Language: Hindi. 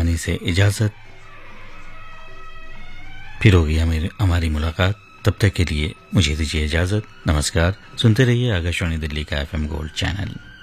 कहानी से इजाज़त। फिर होगी हमारी मुलाकात। तब तक के लिए मुझे दीजिए इजाज़त। नमस्कार। सुनते रहिए आकाशवाणी दिल्ली का FM गोल्ड चैनल।